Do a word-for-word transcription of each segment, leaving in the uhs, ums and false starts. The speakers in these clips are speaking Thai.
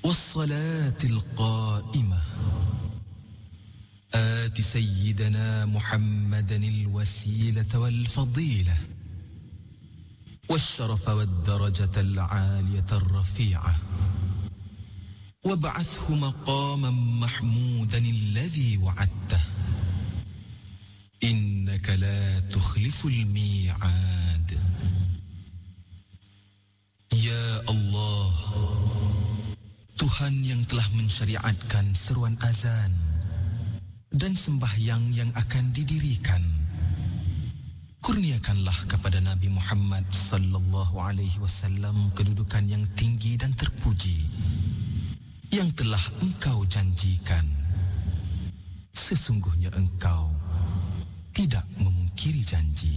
والصلاة القائمة آت سيدنا محمدا الوسيلة والفضيلة والشرف والدرجة العالية الرفيعة وابعثه مقاما محمودا الذي وعدته إنك لا تخلف الميعاد Ya Allah, Tuhan yang telah mensyariatkan seruan azan dan sembahyang yang akan didirikan, kurniakanlah kepada Nabi Muhammad sallallahu alaihi wasallam kedudukan yang tinggi dan terpuji yang telah Engkau janjikan. Sesungguhnya Engkau tidak memungkiri janji.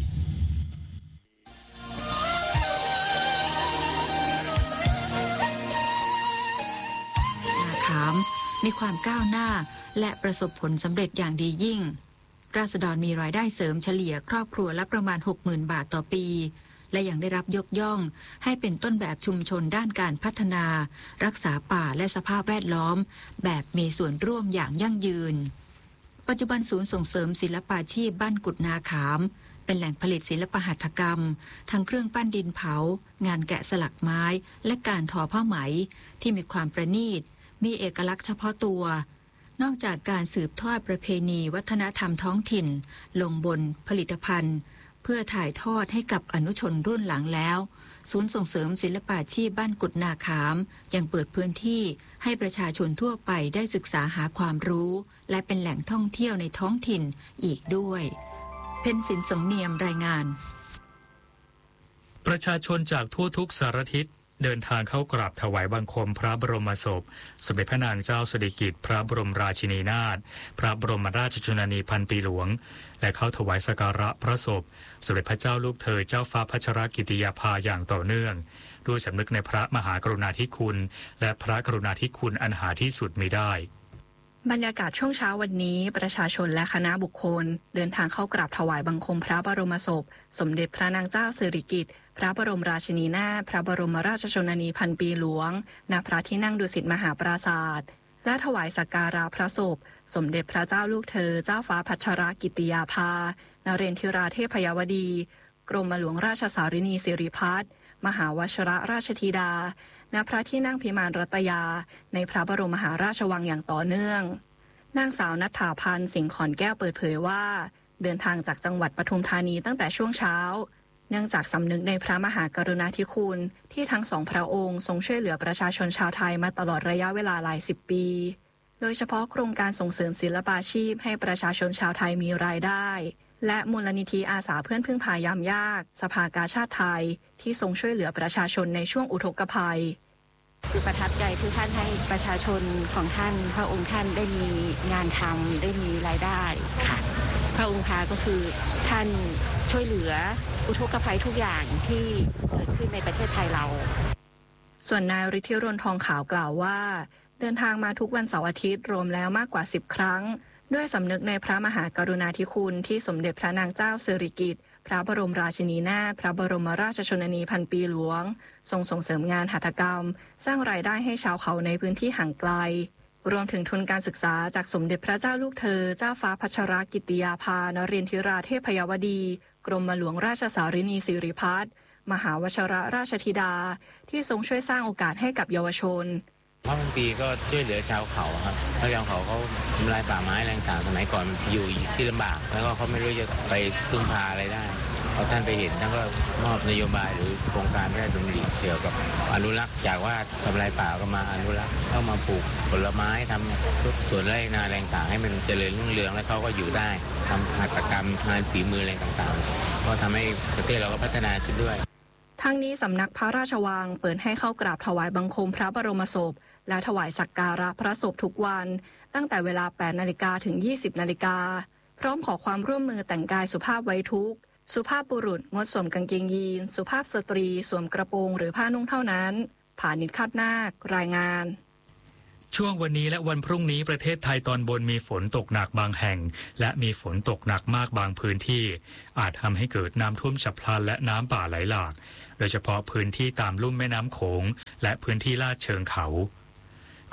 มีความก้าวหน้าและประสบผลสำเร็จอย่างดียิ่งราษฎรมีรายได้เสริมเฉลี่ยครอบครัวละประมาณ หกหมื่น บาทต่อปีและยังได้รับยกย่องให้เป็นต้นแบบชุมชนด้านการพัฒนารักษาป่าและสภาพแวดล้อมแบบมีส่วนร่วมอย่างยั่งยืนปัจจุบันศูนย์ส่งเสริมศิลปาชีพบ้านกุดนาขามเป็นแหล่งผลิตศิลปหัตถกรรมทั้งเครื่องปั้นดินเผางานแกะสลักไม้และการทอผ้าไหมที่มีความประณีตมีเอกลักษณ์เฉพาะตัวนอกจากการสืบทอดประเพณีวัฒนธรรมท้องถิ่นลงบนผลิตภัณฑ์เพื่อถ่ายทอดให้กับอนุชนรุ่นหลังแล้วศูนย์ส่งเสริมศิลปาชีพบ้านกุดนาขามยังเปิดพื้นที่ให้ประชาชนทั่วไปได้ศึกษาหาความรู้และเป็นแหล่งท่องเที่ยวในท้องถิ่นอีกด้วยเพ็ญศิลป์สงเนียมรายงานประชาชนจากทั่วทุกสารทิศเดินทางเข้ากราบถวายบังคมพระบรมศพสมเด็จพระนางเจ้าสิริกิติ์พระบรมราชินีนาถพระบรมราชชนนีพันปีหลวงและเข้าถวายสักการะพระศพสมเด็จพระเจ้าลูกเธอเจ้าฟ้าพัชรกิติยาภาอย่างต่อเนื่องด้วยสำนึกในพระมหากรุณาธิคุณและพระกรุณาธิคุณอันหาที่สุดมิได้บรรยากาศช่วงเช้าวันนี้ประชาชนและคณะบุคคลเดินทางเข้ากราบถวายบังคมพระบรมศพสมเด็จพระนางเจ้าสิริกิติ์พระบรมราชินีนาถพระบรมราชชนนีพันปีหลวงณพระที่นั่งดุสิตมหาปราสาทและถวายสักการะพระศพสมเด็จพระเจ้าลูกเธอเจ้าฟ้าพัชรกิติยาภานเรนทิราเทพยวดีกรมหลวงราชสารินีสิริพัฒน์มหาวชิรราชธิดาณพระที่นั่งพิมานรัตยาในพระบรมมหาราชวังอย่างต่อเนื่องนางสาวณัฐฐาพันธ์สิงห์ขอนแก้วเปิดเผยว่าเดินทางจากจังหวัดปทุมธานีตั้งแต่ช่วงเช้าเนื่องจากสำนึกในพระมหากรุณาธิคุณที่ทั้งสองพระองค์ทรงช่วยเหลือประชาชนชาวไทยมาตลอดระยะเวลาหลายสิบปีโดยเฉพาะโครงการส่งเสริมศิลปาชีพให้ประชาชนชาวไทยมีรายได้และมูลนิธิอาสาเพื่อนพึ่งพายามยากสภากาชาดไทยที่ทรงช่วยเหลือประชาชนในช่วงอุทกภัยคือประทับใจที่ท่านให้ประชาชนของท่านพระองค์ท่านได้มีงานทำได้มีรายได้ค่ะพระองค์พาก็คือท่านช่วยเหลืออุทกภัยทุกอย่างที่เกิดขึ้นในประเทศไทยเราส่วนนายฤทธิรนทองขาวกล่าวว่าเดินทางมาทุกวันเสาร์อาทิตย์รวมแล้วมากกว่าสิบครั้งด้วยสำนึกในพระมหากรุณาธิคุณที่สมเด็จพระนางเจ้าสิริกิติ์พระบรมราชินีนาถพระบรมราชชนนีพันปีหลวงทรงส่งเสริมงานหัตถกรรมสร้างรายได้ให้ชาวเขาในพื้นที่ห่างไกลรวมถึงทุนการศึกษาจากสมเด็จพระเจ้าลูกเธอเจ้าฟ้าพัชรกิติยาภานเรนทิราเทพยวดีกรมหลวงราชสารินีสิริพัฒน์มหาวชิรราชธิดาที่ทรงช่วยสร้างโอกาสให้กับเยาวชนพระพันปีก็ช่วยเหลือชาวเขาครับเพราะชาวเขาเขาทำลายป่าไม้แรงต่างสมัยก่อนอยู่ที่ลำบากแล้วก็เขาไม่รู้จะไปพึ่งพาอะไรได้พอท่านไปเห็นท่านก็มอบนโยบายหรือโครงการพระราชดำริเกี่ยวกับอนุรักษ์จากว่าทำลายป่าก็มาอนุรักษ์เข้ามาปลูกผลไม้ทำทุกสวนไร่นาแรงต่างให้มันเจริญรุ่งเรืองแล้วเขาก็อยู่ได้ทำหัตถกรรมงานฝีมืออะไรต่างๆก็ทำให้ประเทศเราก็พัฒนาขึ้นด้วยทั้งนี้สำนักพระราชวังเปิดให้เข้ากราบถวายบังคมพระบรมศพและถวายสักการะพระศพทุกวันตั้งแต่เวลา แปดนาฬิกา ถึง ยี่สิบนาฬิกาพร้อมขอความร่วมมือแต่งกายสุภาพไว้ทุกข์สุภาพบุรุษงดสวมกางเกงยีนสุภาพสตรีสวมกระโปรงหรือผ้านุ่งเท่านั้นผานิช คาดนาครายงานช่วงวันนี้และวันพรุ่งนี้ประเทศไทยตอนบนมีฝนตกหนักบางแห่งและมีฝนตกหนักมากบางพื้นที่อาจทำให้เกิดน้ำท่วมฉับพลันและน้ำป่าไหลหลากโดยเฉพาะพื้นที่ตามลุ่มแม่น้ำโขงและพื้นที่ลาดเชิงเขา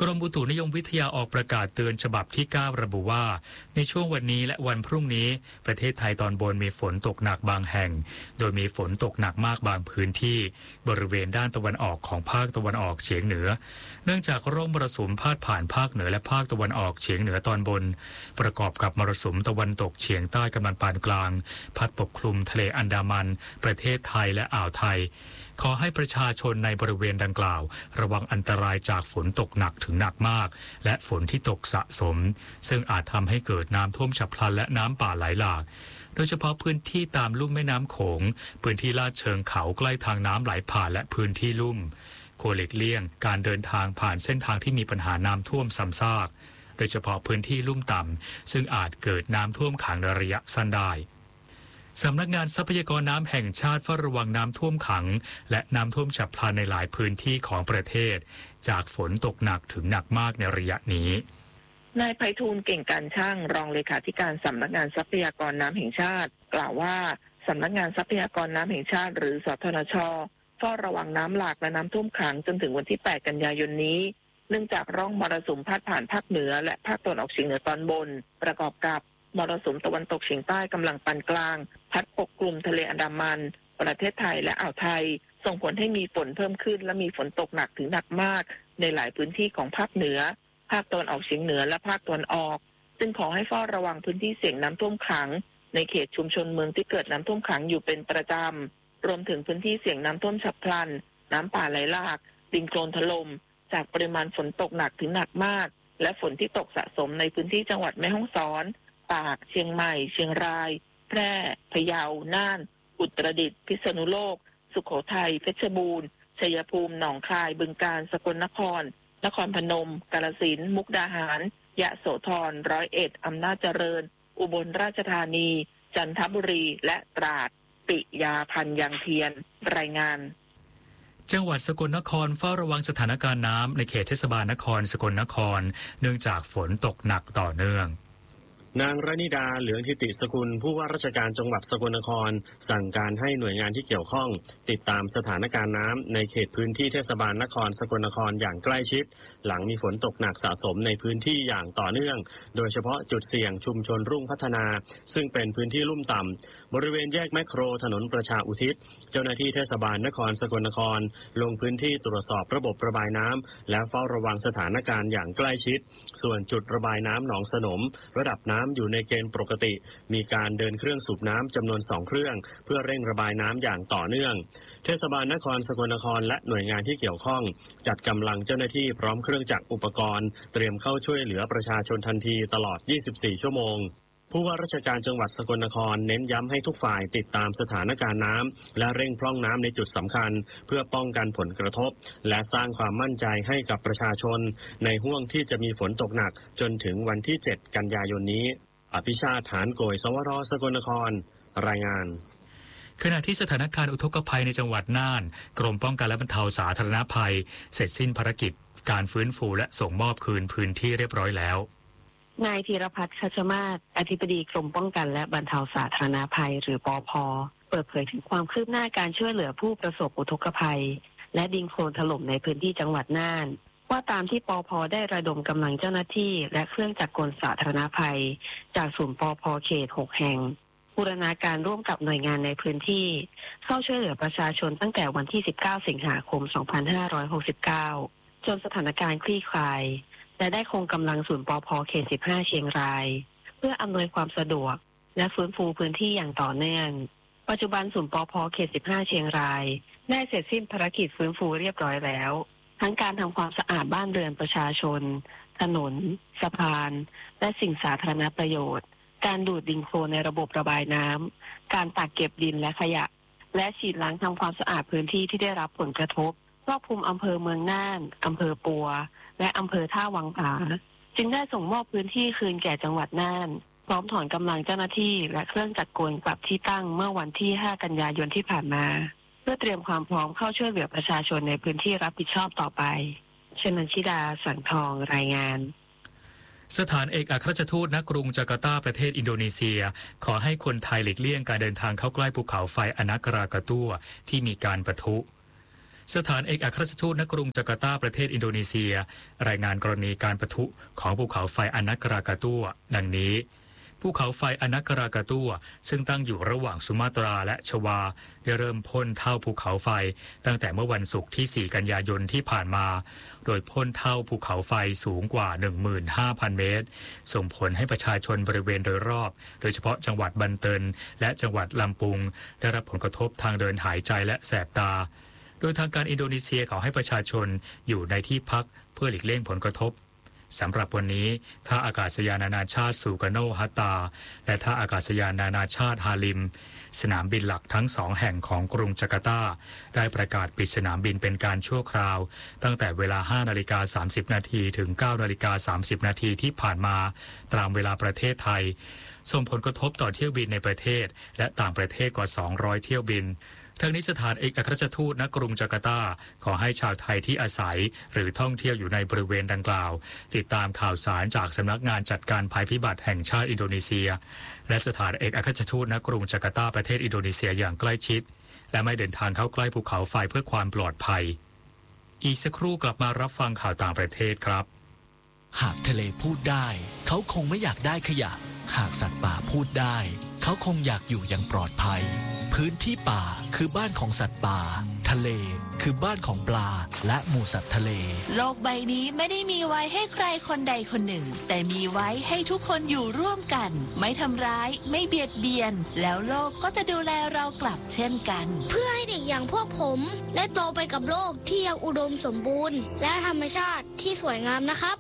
กรมอุตุนิยมวิทยาออกประกาศเตือนฉบับที่เก้าระบุว่าในช่วงวันนี้และวันพรุ่งนี้ประเทศไทยตอนบนมีฝนตกหนักบางแห่งโดยมีฝนตกหนักมากบางพื้นที่บริเวณด้านตะวันออกของภาคตะวันออกเฉียงเหนือเนื่องจากร่องมรสุมพาดผ่านภาคเหนือและภาคตะวันออกเฉียงเหนือตอนบนประกอบกับมรสุมตะวันตกเฉียงใต้กำลังปานกลางพัดปกคลุมทะเลอันดามันประเทศไทยและอ่าวไทยขอให้ประชาชนในบริเวณดังกล่าวระวังอันตรายจากฝนตกหนักถึงหนักมากและฝนที่ตกสะสมซึ่งอาจทำให้เกิดน้ำท่วมฉับพลันและน้ำป่าไหลหลากโดยเฉพาะพื้นที่ตามลุ่มแม่น้ำโขงพื้นที่ลาดเชิงเขาใกล้ทางน้ำไหลผ่านและพื้นที่ลุ่มควรหลีกเลี่ยงการเดินทางผ่านเส้นทางที่มีปัญหาน้ำท่วมซ้ำซากโดยเฉพาะพื้นที่ลุ่มต่ำซึ่งอาจเกิดน้ำท่วมขังในระยะสั้นได้สำนักงานทรัพยากรน้ำแห่งชาติเฝ้าระวังน้ำท่วมขังและน้ำท่วมฉับพลันในหลายพื้นที่ของประเทศจากฝนตกหนักถึงหนักมากในระยะนี้นายไพฑูรย์เก่งการช่างรองเลขาธิการสำนักงานทรัพยากรน้ำแห่งชาติกล่าวว่าสำนักงานทรัพยากรน้ำแห่งชาติหรือสทนช.เฝ้าระวังน้ำหลากและน้ำท่วมขังจนถึงวันที่แปดกันยายนนี้เนื่องจากร่องมรสุมพาดผ่านภาคเหนือและภาคตะวันออกเฉียงเหนือตอนบนประกอบกับมรสุมตะวันตกเฉียงใต้กำลังปานกลางพัดปกคลุมทะเลอันดามันประเทศไทยและอ่าวไทยส่งผลให้มีฝนเพิ่มขึ้นและมีฝนตกหนักถึงหนักมากในหลายพื้นที่ของภาคเหนือภาคตะวันออกเฉียงเหนือและภาคตะวันออกซึ่งขอให้เฝ้าระวังพื้นที่เสี่ยงน้ำท่วมขังในเขตชุมชนเมืองที่เกิดน้ำท่วมขังอยู่เป็นประจำรวมถึงพื้นที่เสี่ยงน้ำท่วมฉับพลันน้ำป่าไหลหลากดินโคลนถล่มจากปริมาณฝนตกหนักถึงหนักมากและฝนที่ตกสะสมในพื้นที่จังหวัดแม่ฮ่องสอนตากเชียงใหม่เชียงรายแพร่พะเยาน่านอุตรดิตถ์พิษณุโลกสุโขทัยเพชรบูรณ์ชัยภูมิหนองคายบึงกาฬสกลนครนครพนมกาฬสินธุ์มุกดาหารยะโสธรร้อยเอ็ดอำนาจเจริญอุบลราชธานีจันทบุรีและตราดปิยาพันธ์ยังเทียนรายงานจังหวัดสกลนครเฝ้าระวังสถานการณ์น้ำในเขตเทศบาลนครสกลนครเนื่องจากฝนตกหนักต่อเนื่องนางรณิดาเหลืองทิติสกุลผู้ว่าราชการจังหวัดสกลนครสั่งการให้หน่วยงานที่เกี่ยวข้องติดตามสถานการณ์น้ำในเขตพื้นที่เทศบาลนครสกลนครอย่างใกล้ชิดหลังมีฝนตกหนักสะสมในพื้นที่อย่างต่อเนื่องโดยเฉพาะจุดเสี่ยงชุมชนรุ่งพัฒนาซึ่งเป็นพื้นที่ลุ่มต่ำบริเวณแยกแมคโครถนนประชาอุทิศเจ้าหน้าที่เทศบาลนครสกลนครลงพื้นที่ตรวจสอบระบบระบายน้ำและเฝ้าระวังสถานการณ์อย่างใกล้ชิดส่วนจุดระบายน้ำหนองสนมระดับน้ำอยู่ในเกณฑ์ปกติมีการเดินเครื่องสูบน้ำจำนวนสองเครื่องเพื่อเร่งระบายน้ำอย่างต่อเนื่องเทศบาลนครสกลนครและหน่วยงานที่เกี่ยวข้องจัดกำลังเจ้าหน้าที่พร้อมเครื่องจักรอุปกรณ์เตรียมเข้าช่วยเหลือประชาชนทันทีตลอดยี่สิบสี่ชั่วโมงผู้ว่าราชการจังหวัดสกลนครเน้นย้ำให้ทุกฝ่ายติดตามสถานการณ์น้ำและเร่งพร่องน้ำในจุดสำคัญเพื่อป้องกันผลกระทบและสร้างความมั่นใจให้กับประชาชนในห่วงที่จะมีฝนตกหนักจนถึงวันที่เจ็ดกันยายนนี้อภิชาติฐานโกยสวรสกลนครรายงานขณะที่สถานการณ์อุทกภัยในจังหวัดน่านกรมป้องกันและบรรเทาสาธารณภัยเสร็จสิ้นภารกิจการฟื้นฟูและส่งมอบคืนพื้นที่เรียบร้อยแล้วนายธีรพัฒน์คัชมาศอธิบดีกรมป้องกันและบรรเทาสาธารณภัยหรือปภ.เปิดเผยถึงความคืบหน้าการช่วยเหลือผู้ประสบอุทกภัยและดินโคลนถล่มในพื้นที่จังหวัดน่านว่าตามที่ปภ.ได้ระดมกำลังเจ้าหน้าที่และเครื่องจักรกลสาธารณภัยจากศูนย์ปภ.เขตหกแห่งบูรณาการร่วมกับหน่วยงานในพื้นที่เข้าช่วยเหลือประชาชนตั้งแต่วันที่สิบเก้าสิงหาคมสองพันห้าร้อยหกสิบเก้าจนสถานการณ์คลี่คลายและได้คงกำลังศูนย์ปภ.เขตสิบห้าเชียงรายเพื่ออำนวยความสะดวกและฟื้นฟูพื้นที่อย่างต่อเนื่องปัจจุบันศูนย์ปภ.เขตสิบห้าเชียงรายได้เสร็จสิ้นภารกิจฟื้นฟูเรียบร้อยแล้วทั้งการทำความสะอาดบ้านเรือนประชาชนถนนสะพานและสิ่งสาธารณประโยชน์การดูดดินโคลนในระบบระบายน้ำการตักเก็บดินและขยะและฉีดล้างทำความสะอาดพื้นที่ที่ได้รับผลกระทบครอบคลุมอำเภอเมืองน่านอำเภอปัวและอำเภอท่าวังผาจึงได้ส่งมอบพื้นที่คืนแก่จังหวัดน่านพร้อมถอนกำลังเจ้าหน้าที่และเครื่องจักรกลกลับที่ตั้งเมื่อวันที่ห้ากันยายนที่ผ่านมาเพื่อเตรียมความพร้อมเข้าช่วยเหลือประชาชนในพื้นที่รับผิดชอบต่อไปชนัญชิดาสังทองรายงานสถานเอกอัครราชทูตณกรุงจาการ์ตาประเทศอินโดนีเซียขอให้คนไทยหลีกเลี่ยงการเดินทางเข้าใกล้ภูเขาไฟอนักรากาตัวที่มีการปะทุสถานเอกอัครราชทูตณกรุงจาการ์ตาประเทศอินโดนีเซียรายงานกรณีการปะทุของภูเขาไฟอนักกรากาตัวดังนี้ภูเขาไฟอนักกรากาตัวซึ่งตั้งอยู่ระหว่างสุมาตราและชวาได้เริ่มพ่นเท่าภูเขาไฟตั้งแต่เมื่อวันศุกร์ที่สี่กันยายนที่ผ่านมาโดยพ่นเท่าภูเขาไฟสูงกว่า หนึ่งหมื่นห้าพัน เมตรส่งผลให้ประชาชนบริเวณโดยรอบโดยเฉพาะจังหวัดบันเตินและจังหวัดลำปุงได้รับผลกระทบทางเดินหายใจและแสบตาโดยทางการอินโดนีเซียขอให้ประชาชนอยู่ในที่พักเพื่อหลีกเลี่ยงผลกระทบสำหรับวันนี้ท่าอากาศยานนานาชาติสุกาโนฮัตตาและท่าอากาศยานนานาชาติฮาลิมสนามบินหลักทั้งสองแห่งของกรุงจาการ์ตาได้ประกาศปิดสนามบินเป็นการชั่วคราวตั้งแต่เวลา ห้านาฬิกาสามสิบนาทีถึง เก้านาฬิกาสามสิบนาทีที่ผ่านมาตามเวลาประเทศไทยส่งผลกระทบต่อเที่ยวบินในประเทศและต่างประเทศกว่าสองร้อยเที่ยวบินทั้งนี้สถานเอกอัครราชทูตณกรุงจาการ์ตาขอให้ชาวไทยที่อาศัยหรือท่องเที่ยวอยู่ในบริเวณดังกล่าวติดตามข่าวสารจากสำนักงานจัดการภัยพิบัติแห่งชาติอินโดนีเซียและสถานเอกอัครราชทูตณกรุงจาการ์ตาประเทศอินโดนีเซียอย่างใกล้ชิดและไม่เดินทางเข้าใกล้ภูเขาไฟเพื่อความปลอดภัยอีกสักครู่กลับมารับฟังข่าวต่างประเทศครับหากทะเลพูดได้เขาคงไม่อยากได้ขยะหากสัตว์ป่าพูดได้เขาคงอยากอยู่อย่างปลอดภัยพื้นที่ป่าคือบ้านของสัตว์ป่าทะเลคือบ้านของปลาและหมู่สัตว์ทะเลโลกใบนี้ไม่ได้มีไว้ให้ใครคนใดคนหนึ่งแต่มีไว้ให้ทุกคนอยู่ร่วมกันไม่ทำร้ายไม่เบียดเบียนแล้วโลกก็จะดูแลเรากลับเช่นกันเพื่อให้เด็กอย่างพวกผมได้โตไปกับโลกที่ยังอุดมสมบูรณ์และธรรมชาติที่สวยงามนะครับ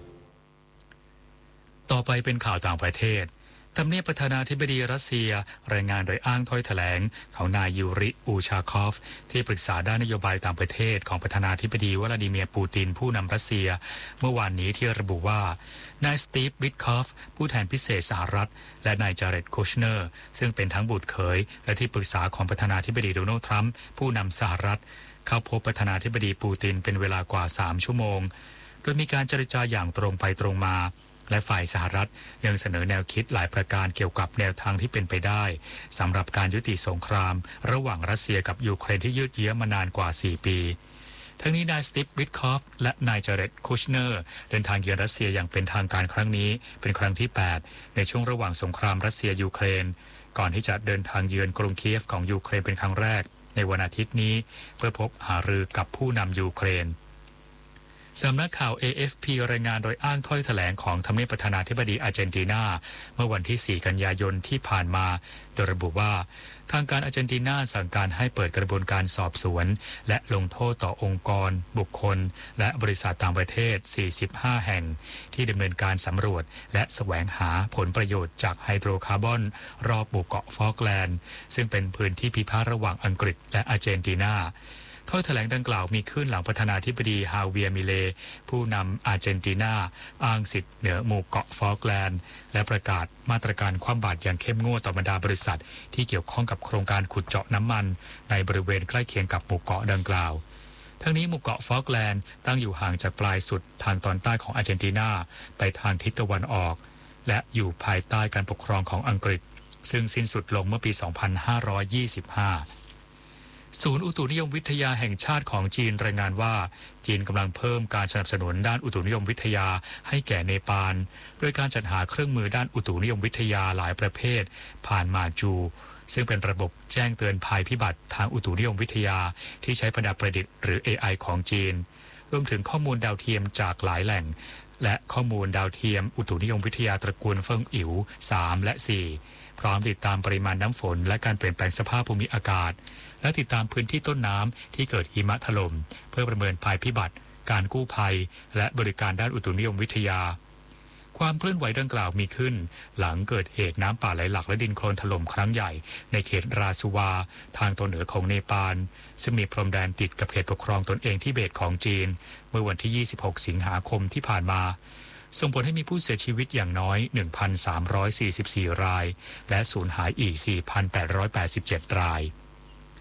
ต่อไปเป็นข่าวต่างประเทศทำเนียบประธานาธิบดีรัสเซียรายงานโดยอ้างถ้อยแถลงของนายยูริอูชาคอฟที่ปรึกษาด้านนโยบายต่างประเทศของประธานาธิบดีวลาดิเมียร์ปูตินผู้นำรัสเซียเมื่อวานนี้ที่ระบุว่านายสตีฟวิทคอฟผู้แทนพิเศษสหรัฐและนายจาเร็ดคูชเนอร์ซึ่งเป็นทั้งบุตรเขยและที่ปรึกษาของประธานาธิบดีโดนัลด์ทรัมป์ผู้นำสหรัฐเข้าพบประธานาธิบดีปูตินเป็นเวลากว่าสามชั่วโมงโดยมีการเจรจาอย่างตรงไปตรงมาและฝ่ายสหรัฐยังเสนอแนวคิดหลายประการเกี่ยวกับแนวทางที่เป็นไปได้สำหรับการยุติสงครามระหว่างรัสเซียกับยูเครนที่ยืดเยื้อมานานกว่าสี่ปีทั้งนี้นายสตีฟวิทคอฟและนายจาเร็ดคูชเนอร์เดินทางเยือนรัสเซียอย่างเป็นทางการครั้งนี้เป็นครั้งที่แปดในช่วงระหว่างสงครามรัสเซียยูเครนก่อนที่จะเดินทางเยือนกรุงเคียฟของยูเครนเป็นครั้งแรกในวันอาทิตย์นี้เพื่อพบหารือกับผู้นำยูเครนสำนักข่าว เอ เอฟ พี รายงานโดยอ้างถ้อยแถลงของทำเนียบประธานาธิบดีอาร์เจนตินาเมื่อวันที่สี่กันยายนที่ผ่านมาโดยระบุว่าทางการอาร์เจนตินาสั่งการให้เปิดกระบวนการสอบสวนและลงโทษต่อองค์กรบุคคลและบริษัทต่างประเทศสี่สิบห้าแห่งที่ดำเนินการสำรวจและแสวงหาผลประโยชน์จากไฮโดรคาร์บอนรอบหมู่เกาะฟอกแลนด์ซึ่งเป็นพื้นที่พิพาทระหว่างอังกฤษและอาร์เจนตินาถ้อยแถลงดังกล่าวมีขึ้นหลังประธานาธิบดีฮาเวียร์มิเลผู้นำอาร์เจนตินาอ้างสิทธิ์เหนือหมู่เกาะฟอกแลนด์และประกาศมาตรการคว่ำบาตรอย่างเข้มงวดต่อบรรดาบริษัทที่เกี่ยวข้องกับโครงการขุดเจาะน้ำมันในบริเวณใกล้เคียงกับหมู่เกาะดังกล่าวทั้งนี้หมู่เกาะฟอกแลนด์ตั้งอยู่ห่างจากปลายสุดทางตอนใต้ของอาร์เจนตินาไปทางทิศตะวันออกและอยู่ภายใต้การปกครองของอังกฤษซึ่งสิ้นสุดลงเมื่อปี สองพันห้าร้อยยี่สิบห้าศูนย์อุตุนิยมวิทยาแห่งชาติของจีนรายงานว่าจีนกำลังเพิ่มการสนับสนุนด้านอุตุนิยมวิทยาให้แก่เนปาลโดยการจัดหาเครื่องมือด้านอุตุนิยมวิทยาหลายประเภทผ่านมาจูซึ่งเป็นระบบแจ้งเตือนภัยพิบัติทางอุตุนิยมวิทยาที่ใช้ประดับประดิษฐ์หรือ เอ ไอ ของจีนรวมถึงข้อมูลดาวเทียมจากหลายแหล่งและข้อมูลดาวเทียมอุตุนิยมวิทยาตระกูลเฟิงอิ๋วสามและสี่พร้อมติดตามปริมาณน้ำฝนและการเปลี่ยนแปลงสภาพภูมิอากาศและติดตามพื้นที่ต้นน้ำที่เกิดหิมะถล่มเพื่อประเมินภัยพิบัติการกู้ภัยและบริการด้านอุตุนิยมวิทยาความเคลื่อนไหวดังกล่าวมีขึ้นหลังเกิดเหตุน้ำป่าไหลหลากและดินโคลนถล่มครั้งใหญ่ในเขตราซูวาทางตอนเหนือของเนปาลซึ่งมีพรมแดนติดกับเขตปกครองตนเองทิเบตของจีนเมื่อวันที่ยี่สิบหกสิงหาคมที่ผ่านมาส่งผลให้มีผู้เสียชีวิตอย่างน้อย หนึ่งพันสามร้อยสี่สิบสี่ รายและสูญหายอีก สี่พันแปดร้อยแปดสิบเจ็ด ราย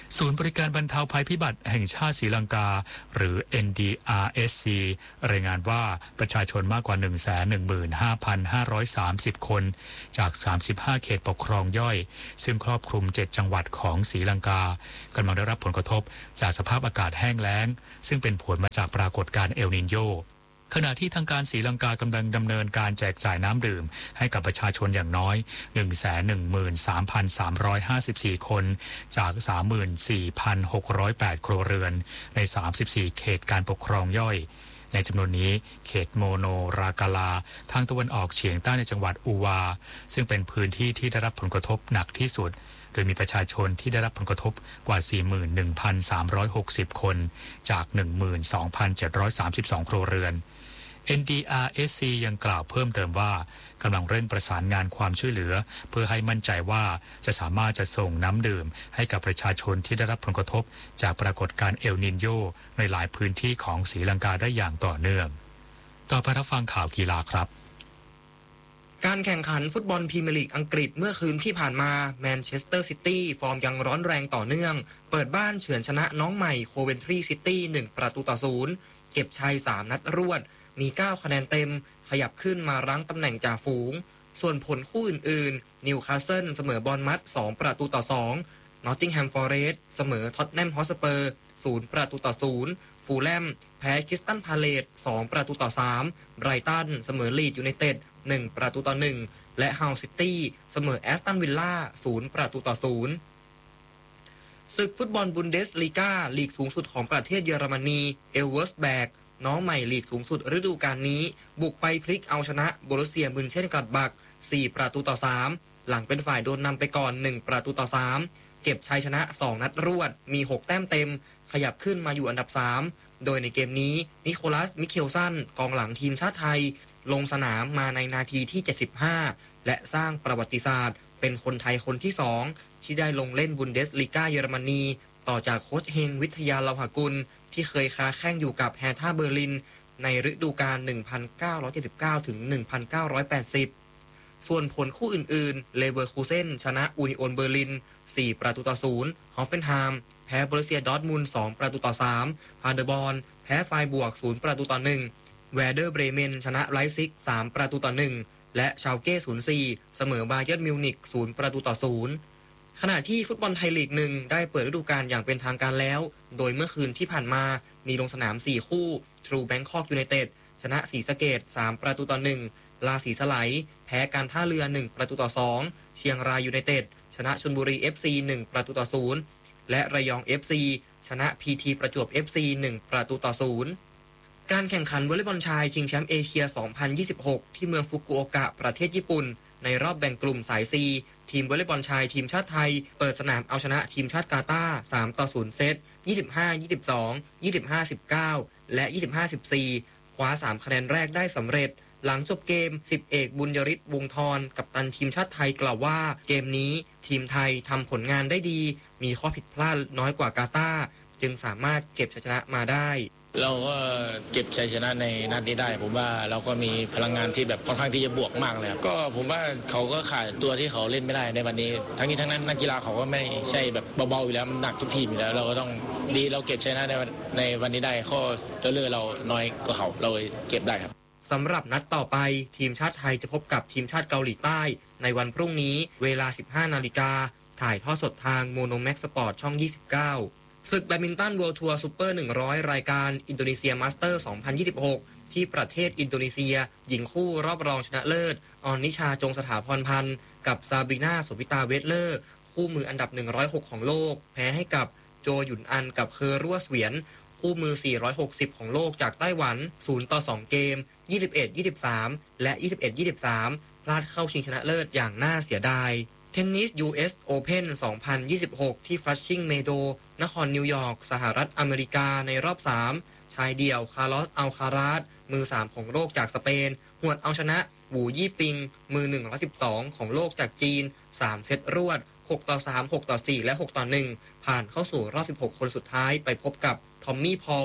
ศูนย์บริการบรรเทาภัยพิบัติแห่งชาติศรีลังกาหรือ เอ็น ดี อาร์ เอส ซี รายงานว่าประชาชนมากกว่า หนึ่งแสนหนึ่งหมื่นห้าพันห้าร้อยสามสิบ คนจากสามสิบห้าเขตปกครองย่อยซึ่งครอบคลุมเจ็ดจังหวัดของศรีลังกากำลังได้รับผลกระทบจากสภาพอากาศแห้งแล้งซึ่งเป็นผลมาจากปรากฏการณ์เอลนิโญขณะที่ทางการศรีลังกากำลังดำเนินการแจกจ่ายน้ำดื่มให้กับประชาชนอย่างน้อย หนึ่งแสนหนึ่งหมื่นสามพันสามร้อยห้าสิบสี่ คนจาก สามหมื่นสี่พันหกร้อยแปด ครัวเรือนในสามสิบสี่เขตการปกครองย่อยในจำนวนนี้เขตโมโนรากาลาทางตะวันออกเฉียงใต้ในจังหวัดอูวาซึ่งเป็นพื้นที่ที่ได้รับผลกระทบหนักที่สุดโดยมีประชาชนที่ได้รับผลกระทบกว่า สี่หมื่นหนึ่งพันสามร้อยหกสิบ คนจาก หนึ่งหมื่นสองพันเจ็ดร้อยสามสิบสอง ครัวเรือน เอ็น ดี อาร์ เอส ซี ยังกล่าวเพิ่มเติมว่ากำลังเร่งประสานงานความช่วยเหลือเพื่อให้มั่นใจว่าจะสามารถจะส่งน้ำดื่มให้กับประชาชนที่ได้รับผลกระทบจากปรากฏการณ์เอลนิโญในหลายพื้นที่ของศรีลังกาได้อย่างต่อเนื่องต่อไปรับฟังข่าวกีฬาครับการแข่งขันฟุตบอลพรีเมียร์ลีกอังกฤษเมื่อคืนที่ผ่านมาแมนเชสเตอร์ซิตี้ฟอร์มยังร้อนแรงต่อเนื่องเปิดบ้านเฉือนชนะน้องใหม่โคเวนทรีซิตี้หนึ่งประตูต่อศูนย์เก็บชัยสามนัดรวดมีเก้าคะแนนเต็มขยับขึ้นมารั้งตำแหน่งจ่าฝูงส่วนผลคู่อื่นๆนิวคาสเซิลเสมอบอร์นมัธสองประตูต่อสองนอตติงแฮมฟอเรสต์เสมอท็อตแนมฮอตสเปอร์ศูนย์ประตูต่อศูนย์ฟูลแลมแพ้คริสตัลพาเลซสองประตูต่อสามไบรตันเสมอลีดยูไนเต็ดหนึ่งประตูต่อหนึ่งและฮาวซิตี้เสมอแอสตันวิลล่าศูนย์ประตูต่อศูนย์ศึกฟุตบอลบุนเดสลีกาลีกสูงสุดของประเทศเยอรมนีเอลเวอร์สแบกน้องใหม่ลีกสูงสุดฤดูกาลนี้บุกไปพลิกเอาชนะโบรุสเซียมุนเชนกลัดบักสี่ประตูต่อสามหลังเป็นฝ่ายโดนนำไปก่อนหนึ่งประตูต่อสามเก็บชัยชนะสองนัดรวดมีหกแต้มเต็มขยับขึ้นมาอยู่อันดับสามโดยในเกมนี้นิโคลัสมิเคลสันกองหลังทีมชาติไทยลงสนามมาในนาทีที่เจ็ดสิบห้าและสร้างประวัติศาสตร์เป็นคนไทยคนที่สองที่ได้ลงเล่นบุนเดสลีกาเยอรมนีต่อจากโค้ชเฮงวิทยาเลาหกุลที่เคยค้าแข้งอยู่กับแฮร์ท่าเบอร์ลินในฤดูกาล หนึ่งพันเก้าร้อยเจ็ดสิบเก้า ถึง หนึ่งพันเก้าร้อยแปดสิบ ส่วนผลคู่อื่นๆเลเวอร์คูเซ่นชนะอูนิโอนเบอร์ลินสี่ประตูต่อศูนย์ฮอฟเฟนไฮม์แพ้บรูเซียดอร์ทมุนด์สองประตูต่อสามพาเดอร์บอลแพ้ไฟบวกศูนย์ประตูต่อหนึ่งแวร์เดอร์เบรเมนชนะไลป์ซิกสามประตูต่อหนึ่งและชาวเก้ศูนย์สี่เสมอบาเยิร์นมิวนิกศูนย์ประตูต่อศูนย์ขณะที่ฟุตบอลไทยลีกหนึ่งได้เปิดฤดูกาลอย่างเป็นทางการแล้วโดยเมื่อคืนที่ผ่านมามีลงสนามสี่คู่ทรูแบงคอกยูไนเต็ดชนะศรีสะเกษสามประตูต่อหนึ่งลาศรีสไลแพ้การท่าเรือหนึ่งประตูต่อสองเชียงรายยูไนเต็ดชนะชลบุรี เอฟ ซี หนึ่งประตูต่อศูนย์และระยอง เอฟ ซี ชนะ พี ที ประจวบ เอฟ ซี หนึ่งประตูต่อศูนย์การแข่งขันวอลเลย์บอลชายชิงแชมป์เอเชียสองพันยี่สิบหกที่เมืองฟุกุโอกะประเทศญี่ปุ่นในรอบแบ่งกลุ่มสาย C ทีมวอลเลย์บอลชายทีมชาติไทยเปิดสนามเอาชนะทีมชาติกาตาร์สามต่อศูนย์เซตยี่สิบห้า ยี่สิบสอง ยี่สิบห้า สิบเก้าและยี่สิบห้า สิบสี่คว้าสามคะแนนแรกได้สำเร็จหลังจบเกมสิบเอกบุญยริศวงศ์ธรกัปตันทีมชาติไทยกล่าวว่าเกมนี้ทีมไทยทำผลงานได้ดีมีข้อผิดพลาดน้อยกว่ากาตาร์จึงสามารถเก็บชัยชนะมาได้เราก็เก็บชัยชนะในนัดนี้ได้ผมว่าเราก็มีพลังงานที่แบบค่อนข้างที่จะบวกมากเลยก็ผมว่าเขาก็ขาดตัวที่เขาเล่นไม่ได้ในวันนี้ทั้งนี้ทั้งนั้นนักกีฬาเขาก็ไม่ใช่แบบเบาๆอยู่แล้วมันหนักทุกทีมอยู่แล้วเราก็ต้องดีเราเก็บชัยชนะในในวันนี้ได้ข้อเลื่อนเราน้อยกว่าเขาเราเก็บได้ครับสำหรับนัดต่อไปทีมชาติไทยจะพบกับทีมชาติเกาหลีใต้ในวันพรุ่งนี้เวลา สิบห้านาฬิกาถ่ายทอดสดทางโมโนแม็กซ์สปอร์ตช่องยี่สิบเก้าศึกแบดมินตันเวิลด์ทัวร์ซูเปอร์หนึ่งร้อยรายการอินโดนีเซียมาสเตอร์สองพันยี่สิบหกที่ประเทศอินโดนีเซียหญิงคู่รอบรองชนะเลิศออนนิชาจงสถาพรพันธ์กับซาบรีนาโสภิตาเวทเลอร์คู่มืออันดับหนึ่งร้อยหกของโลกแพ้ให้กับโจหยุนอันกับเคอรัวเสวียนคู่มือสี่ร้อยหกสิบของโลกจากไต้หวันศูนย์ต่อสองเกมยี่สิบเอ็ด ยี่สิบสามและยี่สิบเอ็ด ยี่สิบสามพลาดเข้าชิงชนะเลิศอย่างน่าเสียดายเทนนิส ยู เอส Open สองพันยี่สิบหกที่ Flushing Meadows นครนิวยอร์กสหรัฐอเมริกาในรอบสามชายเดี่ยวคาร์ลอสอัลคาราสมือสามของโลกจากสเปนหวดเอาชนะหวูยี่ปิงมือหนึ่งร้อยสิบสองของโลกจากจีนสามเซตรวดหกต่อสาม หกต่อสี่และหกต่อหนึ่งผ่านเข้าสู่รอบสิบหกคนสุดท้ายไปพบกับทอมมี่พอล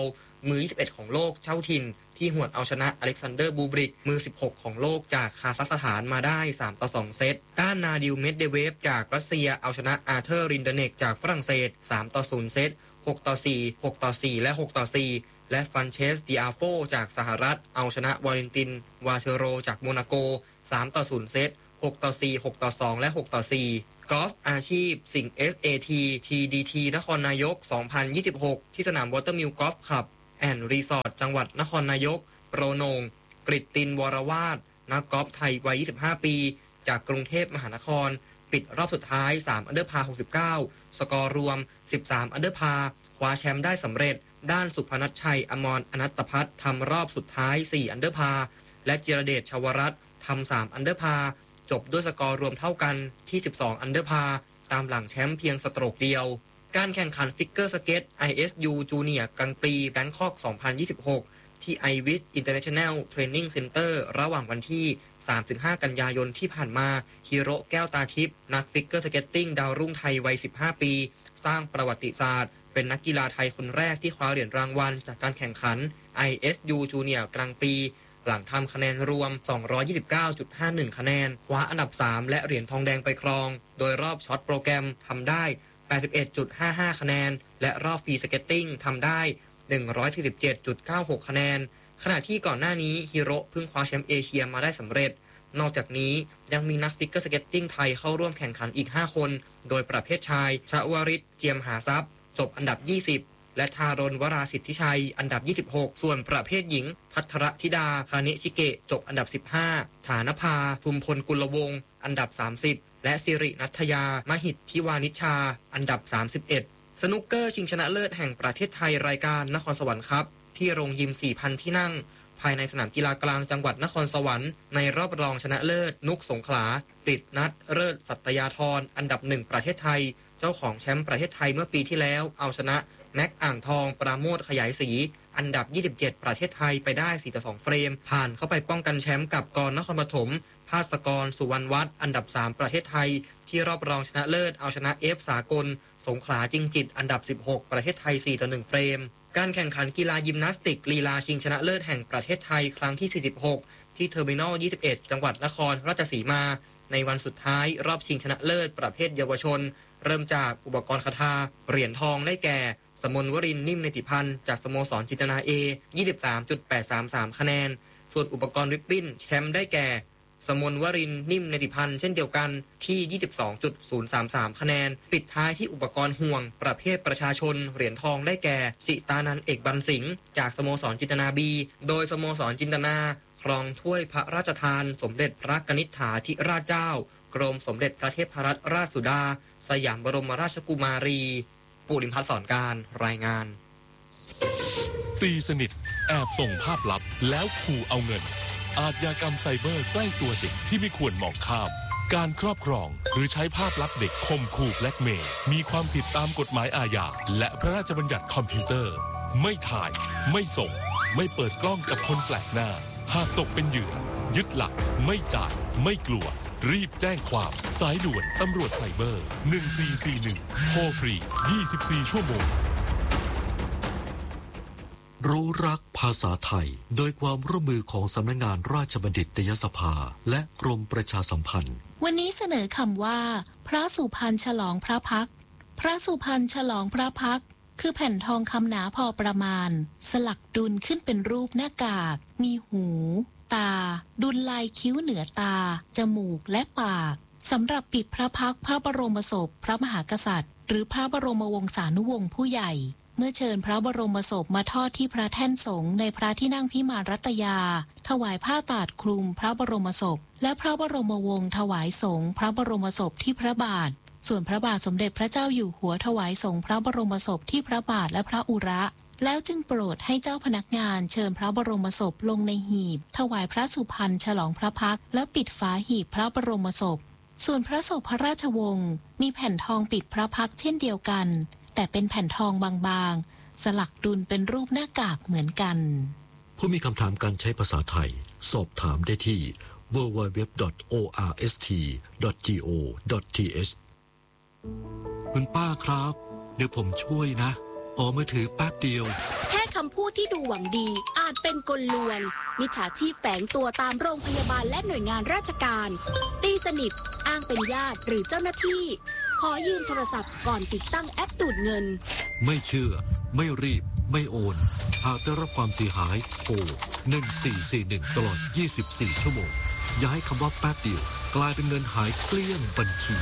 มือยี่สิบเอ็ดของโลกเช่าถิ่นที่หวดเอาชนะอเล็กซานเดอร์บูบริกมือสิบหกของโลกจากคาซัคสถานมาได้สามต่อสองเซตด้านนาดิลเมดเดเวฟจากรัสเซียเอาชนะอาร์เธอร์รินเดเนกจากฝรั่งเศสสามต่อศูนย์เซตหกต่อสี่ หกต่อสี่และหกต่อสี่และฟรานเชสดิอาโฟจากสหรัฐเอาชนะวาเลนตินวาเชโรจากโมนาโกสามต่อศูนย์เซตหกต่อสี่ หกต่อสองและหกต่อสี่กอล์ฟอาชีพสิงห์ เอส เอ ที ที ดี ที นครนายกสองพันยี่สิบหกที่สนามวอเตอร์มิลกอล์ฟคลับแอนด์รีสอร์ทจังหวัดนครนายกโปรโนงกฤตตินวรวาทนักกอล์ฟไทยวัยยี่สิบห้าปีจากกรุงเทพมหานครปิดรอบสุดท้ายสามอันเดอร์พาร์หกสิบเก้าสกอร์รวมสิบสามอันเดอร์พาร์คว้าแชมป์ได้สำเร็จด้านสุพนัสชัยอมรอนัตตพัฒน์ทำรอบสุดท้ายสี่อันเดอร์พาร์และจิรเดชชวรัตน์ทำสามอันเดอร์พาร์จบด้วยสกอร์รวมเท่ากันที่สิบสองอันเดอร์พาร์ตามหลังแชมป์เพียงสโตรกเดียวการแข่งขันฟิกเกอร์สเก็ต ไอ เอส ยู Junior กลางปีแบงคอกสองพันยี่สิบหกที่ ไอ วิส International Training Center ระหว่างวันที่ สามถึงห้า กันยายนที่ผ่านมาฮิโร่แก้วตาทิพย์นักฟิกเกอร์สเก็ตติ้งดาวรุ่งไทยวัยสิบห้าปีสร้างประวัติศาสตร์เป็นนักกีฬาไทยคนแรกที่คว้าเหรียญรางวัลจากการแข่งขัน ไอ เอส ยู Junior กลางปีหลังทำคะแนนรวม สองร้อยยี่สิบเก้าจุดห้าหนึ่ง คะแนนคว้าอันดับสามและเหรียญทองแดงไปครองโดยรอบช็อตโปรแกรมทำได้ แปดสิบเอ็ดจุดห้าห้า คะแนนและรอบฟรีสเก็ตติ้งทำได้ หนึ่งร้อยสี่สิบเจ็ดจุดเก้าหก คะแนนขณะที่ก่อนหน้านี้ฮิโร่เพิ่งคว้าแชมป์เอเชียมาได้สำเร็จนอกจากนี้ยังมีนักฟิกเกอร์สเก็ตติ้งไทยเข้าร่วมแข่งขันอีกห้าคนโดยประเภทชายชวริตเจียมหาทรัพย์จบอันดับยี่สิบและทารณวราสิทธิชัยอันดับยี่สิบหกส่วนประเภทหญิงภัทรธิดาคาเนชิเกะจบอันดับสิบห้าฐานภาภูมิพลกุลวงศ์อันดับสามสิบและสิรินัทยามหิทธิวานิชาอันดับสามสิบเอ็ดสนุกเกอร์ชิงชนะเลิศแห่งประเทศไทยรายการนครสวรรค์ครับที่โรงยิม สี่พัน ที่นั่งภายในสนามกีฬากลางจังหวัดนครสวรรค์ในรอบรองชนะเลิศนุกสงขลาปิดนัดเลิศสัตยาธรอันดับหนึ่งประเทศไทยเจ้าของแชมป์ประเทศไทยเมื่อปีที่แล้วเอาชนะแม็กอ่างทองปราโมทขยายสีอันดับยี่สิบเจ็ดประเทศไทยไปได้สี่ต่อสองเฟรมผ่านเข้าไปป้องกันแชมป์กับกรนครปฐมภาสกรสุวรรณวัฒน์อันดับสามประเทศไทยที่รอบรองชนะเลิศเอาชนะเอฟสากลสงขลาจิงจิตอันดับสิบหกประเทศไทยสี่ต่อหนึ่งเฟรมการแข่งขันกีฬายิมนาสติกลีลาชิงชนะเลิศแห่งประเทศไทยครั้งที่สี่สิบหกที่เทอร์มินอลยี่สิบเอ็ดจังหวัดนครราชสีมาในวันสุดท้ายรอบชิงชนะเลิศประเภทเยาวชนเริ่มจากอุปกรณ์คทาเหรียญทองได้แก่สมนวรินทร์นิ่มเนติพันธ์จากสโมสรจินตนาเอ ยี่สิบสามจุดแปดสามสาม คะแนนส่วนอุปกรณ์ริบบิ้นแชมป์ได้แก่สมนวรินทร์นิ่มเนติพันธ์เช่นเดียวกันที่ ยี่สิบสองจุดศูนย์สามสาม คะแนนปิดท้ายที่อุปกรณ์ห่วงประเภทประชาชนเหรียญทองได้แก่สิตานันท์เอกบรรสิงห์จากสโมสรจินตนาบีโดยสโมสรจินตนาครองถ้วยพระราชทานสมเด็จพระกนิษฐาธิราชเจ้ากรมสมเด็จพระเทพรัตนราชสุดาสยามบรมราชกุมารีปุริมพัฒน์สอนการรายงานตีสนิทแอบส่งภาพลับแล้วขู่เอาเงินอาชญากรรมไซเบอร์ใกล้ตัวเด็กที่ไม่ควรมองข้ามการครอบครองหรือใช้ภาพลับเด็กข่มขู่แบล็กเมย์มีความผิดตามกฎหมายอาญาและพระราชบัญญัติคอมพิวเตอร์ไม่ถ่ายไม่ส่งไม่เปิดกล้องกับคนแปลกหน้าหากตกเป็นเหยื่อยึดหลักไม่จ่ายไม่กลัวรีบแจ้งความสายด่วนตำรวจไซเบอร์หนึ่งสี่สี่หนึ่งโทรฟรียี่สิบสี่ชั่วโมงรู้รักภาษาไทยโดยความร่วมมือของสำนักงานราชบัณฑิตยสภาและกรมประชาสัมพันธ์วันนี้เสนอคำว่าพระสุพรรณฉลองพระพักตร์พระสุพรรณฉลองพระพักตร์คือแผ่นทองคำหนาพอประมาณสลักดุลขึ้นเป็นรูปหน้ากากมีหูตาดุลลายคิ้วเหนือตาจมูกและปากสำหรับปิดพระพักตร์พระบรมศพพระมหากษัตริย์หรือพระบรมวงศานุวงศ์ผู้ใหญ่เมื่อเชิญพระบรมศพมาทอดที่พระแท่นสงฆ์ในพระที่นั่งพิมานรัตยาถวายผ้าตาดคลุมพระบรมศพและพระบรมวงศ์ถวายสงฆ์พระบรมศพที่พระบาทส่วนพระบาทสมเด็จพระเจ้าอยู่หัวถวายสงฆ์พระบรมศพที่พระบาทและพระอุระแล้วจึงโปรดให้เจ้าพนักงานเชิญพระบรมศพลงในหีบถวายพระสุพรรณฉลองพระพักตร์และปิดฝาหีบพระบรมศพส่วนพระศพพระราชวงศ์มีแผ่นทองปิดพระพักตร์เช่นเดียวกันแต่เป็นแผ่นทองบางๆสลักดุลเป็นรูปหน้ากากเหมือนกันผู้มีคำถามการใช้ภาษาไทยสอบถามได้ที่ ดับเบิลยู ดับเบิลยู ดับเบิลยู ดอท โอ อาร์ เอส ที ดอท จี โอ ดอท ที เอช คุณป้าครับเดี๋ยวผมช่วยนะขอมือถือแป๊บเดียวแค่คำพูดที่ดูหวังดีอาจเป็นกลลวงมิจฉาชีพแฝงตัวตามโรงพยาบาลและหน่วยงานราชการตีสนิทอ้างเป็นญาติหรือเจ้าหน้าที่ขอยืมโทรศัพท์ก่อนติดตั้งแอปดูดเงินไม่เชื่อไม่รีบไม่โอนหากได้รับความเสียหายโทรหนึ่งสี่สี่หนึ่งตลอดยี่สิบสี่ชั่วโมงอย่าให้คำว่าแป๊บเดียวกลายเป็นเงินหายเกลี้ยงบัญชี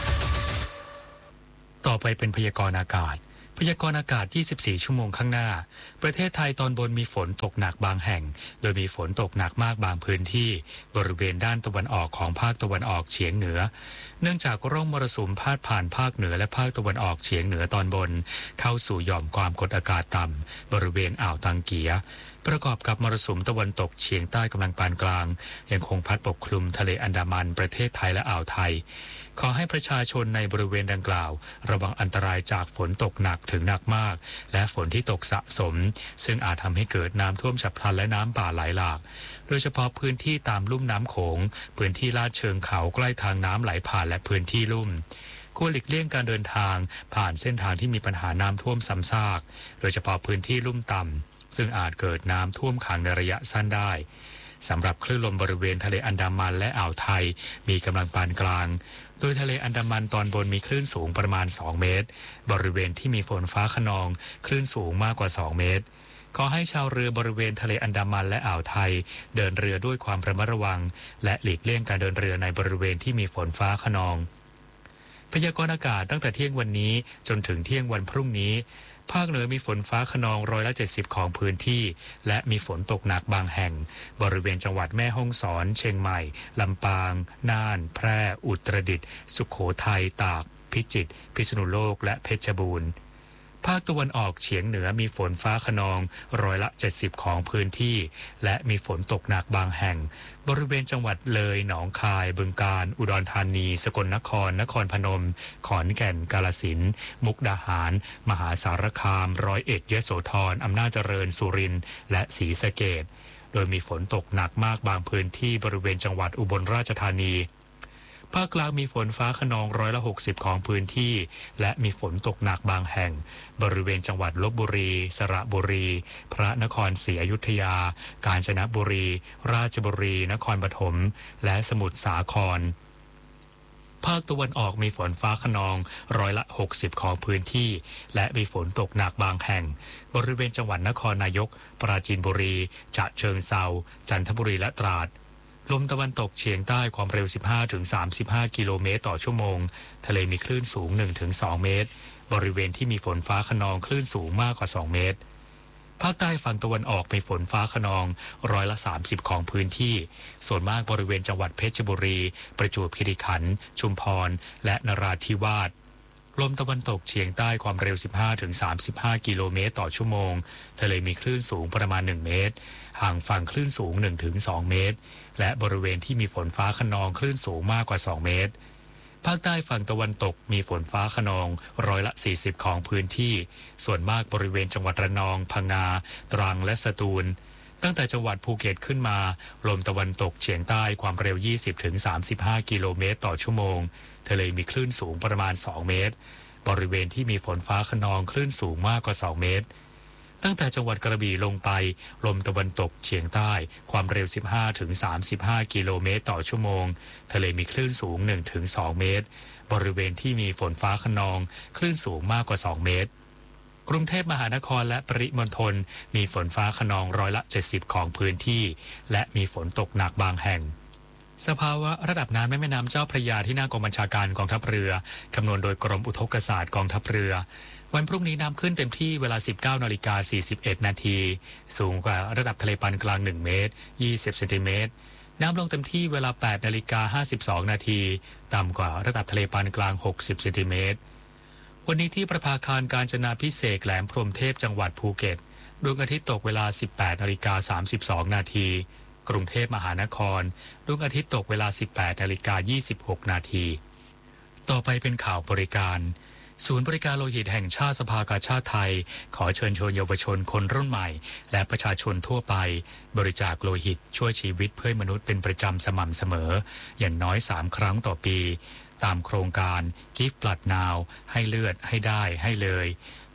ต่อไปเป็นพยากรณ์อากาศพยากรณ์อากาศยี่สิบสี่ชั่วโมงข้างหน้าประเทศไทยตอนบนมีฝนตกหนักบางแห่งโดยมีฝนตกหนักมากบางพื้นที่บริเวณด้านตะวันออกของภาคตะวันออกเฉียงเหนือเนื่องจากร่องมรสุมพาดผ่านภาคเหนือและภาคตะวันออกเฉียงเหนือตอนบนเข้าสู่หย่อมความกดอากาศต่ำบริเวณอ่าวตังเกียประกอบกับมรสุมตะวันตกเฉียงใต้กำลังปานกลางยังคงพัดปกคลุมทะเลอันดามันประเทศไทยและอ่าวไทยขอให้ประชาชนในบริเวณดังกล่าวระวังอันตรายจากฝนตกหนักถึงหนักมากและฝนที่ตกสะสมซึ่งอาจทำให้เกิดน้ำท่วมฉับพลันและน้ำป่าไหลหลากโดยเฉพาะพื้นที่ตามลุ่มน้ำโขงพื้นที่ลาดเชิงเขาใกล้ทางน้ำไหลผ่านและพื้นที่ลุ่มควรหลีกเลี่ยงการเดินทางผ่านเส้นทางที่มีปัญหาน้ำท่วมซ้ำซากโดยเฉพาะพื้นที่ลุ่มต่ำซึ่งอาจเกิดน้ำท่วมขังในระยะสั้นได้สำหรับคลื่นลมบริเวณทะเลอันดามันและอ่าวไทยมีกำลังปานกลางโดยทะเลอันดามันตอนบนมีคลื่นสูงประมาณสองเมตรบริเวณที่มีฝนฟ้าคะนองคลื่นสูงมากกว่าสองเมตรขอให้ชาวเรือบริเวณทะเลอันดามันและอ่าวไทยเดินเรือด้วยความระมัดระวังและหลีกเลี่ยงการเดินเรือในบริเวณที่มีฝนฟ้าคะนองพยากรณ์อากาศตั้งแต่เที่ยงวันนี้จนถึงเที่ยงวันพรุ่งนี้ภาคเหนือมีฝนฟ้าคะนองร้อยละเจ็ดสิบของพื้นที่และมีฝนตกหนักบางแห่งบริเวณจังหวัดแม่ฮ่องสอนเชียงใหม่ลำปางน่านแพร่อุตรดิตถ์สุโขทัยตากพิจิตรพิษณุโลกและเพชรบูรณ์ภาคตะวันออกเฉียงเหนือมีฝนฟ้าคะนองร้อยละเจ็ดสิบของพื้นที่และมีฝนตกหนักบางแห่งบริเวณจังหวัดเลยหนองคายบึงกาฬอุดรธานีสกลนครนครพนมขอนแก่นกาฬสินธุ์มุกดาหารมหาสารคามร้อยเอ็ดยโสธรอำนาจเจริญสุรินทร์และศรีสะเกษโดยมีฝนตกหนักมากบางพื้นที่บริเวณจังหวัดอุบลราชธานีภาคกลางมีฝนฟ้าคะนองร้อยละหกสิบของพื้นที่และมีฝนตกหนักบางแห่งบริเวณจังหวัดลพบุรีสระบุรีพระนครศรีอยุธยากาญจนบุรีราชบุรีนครปฐมและสมุทรสาครภาคตะวันออกมีฝนฟ้าคะนองร้อยละหกสิบของพื้นที่และมีฝนตกหนักบางแห่งบริเวณจังหวัดนครนายกปราจีนบุรีฉะเชิงเทราจันทบุรีและตราดลมตะวันตกเฉียงใต้ความเร็ว สิบห้าถึงสามสิบห้า กิโลเมตรต่อชั่วโมงทะเลมีคลื่นสูง หนึ่งถึงสอง เมตรบริเวณที่มีฝนฟ้าคะนองคลื่นสูงมากกว่าสองเมตรภาคใต้ฝั่งตะวันออกมีฝนฟ้าคะนองร้อยละสามสิบของพื้นที่ส่วนมากบริเวณจังหวัดเพชรบุรีประจวบคีรีขันธ์ชุมพรและนราธิวาสลมตะวันตกเฉียงใต้ความเร็ว สิบห้าถึงสามสิบห้า กิโลเมตรต่อชั่วโมงทะเลมีคลื่นสูงประมาณหนึ่งเมตรห่างฝั่งคลื่นสูง หนึ่งถึงสอง เมตรและบริเวณที่มีฝนฟ้าคะนองคลื่นสูงมากกว่าสองเมตรภาคใต้ฝั่งตะวันตกมีฝนฟ้าคะนองร้อยละสี่สิบของพื้นที่ส่วนมากบริเวณจังหวัดระนองพังงาตรังและสตูลตั้งแต่จังหวัดภูเก็ตขึ้นมาลมตะวันตกเฉียงใต้ความเร็ว ยี่สิบถึงสามสิบห้า กิโลเมตรต่อชั่วโมงทะเลมีคลื่นสูงประมาณสองเมตรบริเวณที่มีฝนฟ้าคะนองคลื่นสูงมากกว่าสองเมตรตั้งแต่จังหวัดกระบี่ลงไปลมตะวันตกเฉียงใต้ความเร็ว สิบห้าถึงสามสิบห้า กิโลเมตรต่อชั่วโมงทะเลมีคลื่นสูง หนึ่งถึงสอง เมตรบริเวณที่มีฝนฟ้าคะนองคลื่นสูงมากกว่าสองเมตรกรุงเทพมหานครและปริมณฑลมีฝนฟ้าคะนองร้อยละเจ็ดสิบของพื้นที่และมีฝนตกหนักบางแห่งสภาวะระดับน้ำในแม่น้ำเจ้าพระยาที่หน้ากองบัญชาการกองทัพเรือคำนวณโดยกรมอุทกศาสตร์กองทัพเรือวันพรุ่งนี้น้ำขึ้นเต็มที่เวลา สิบเก้านาฬิกาสี่สิบเอ็ด นาทีสูงกว่าระดับทะเลปานกลางหนึ่งเมตรยี่สิบเซนติเมตรน้ำลงเต็มที่เวลา แปดนาฬิกาห้าสิบสอง นาทีต่ำกว่าระดับทะเลปานกลางหกสิบเซนติเมตรวันนี้ที่ประภาคารกาญจนาภิเษกแหลมพรหมเทพจังหวัดภูเก็ตดวงอาทิตย์ตกเวลา สิบแปดนาฬิกาสามสิบสอง นาทีกรุงเทพมหานครดวงอาทิตย์ตกเวลา สิบแปดนาฬิกายี่สิบหก นาทีต่อไปเป็นข่าวบริการศูนย์บริการโลหิตแห่งชาติสภากาชาดไทยขอเชิญชวนเยาวชนคนรุ่นใหม่และประชาชนทั่วไปบริจาคโลหิตช่วยชีวิตเพื่อมนุษย์เป็นประจำสม่ำเสมออย่างน้อยสามครั้งต่อปีตามโครงการ Give Blood Now ให้เลือดให้ได้ให้เลย